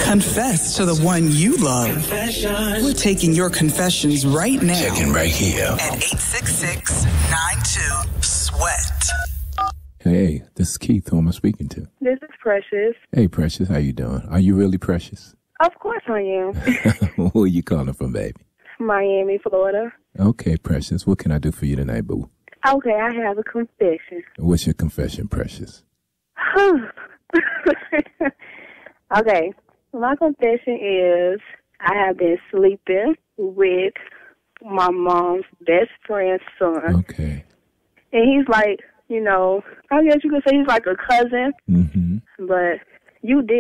Confess to the one you love. We're taking your confessions right now. Checking right here. At 866-92-SWEAT. Hey, this is Keith. Who am I speaking to? This is Precious. Hey, Precious. How you doing? Are you really Precious? Of course I am. Who are you calling from, baby? Miami, Florida. Okay, Precious. What can I do for you tonight, boo? Okay, I have a confession. What's your confession, Precious? Okay, my confession is I have been sleeping with my mom's best friend's son. Okay. And he's like, I guess you could say he's like a cousin. Mm-hmm. But you did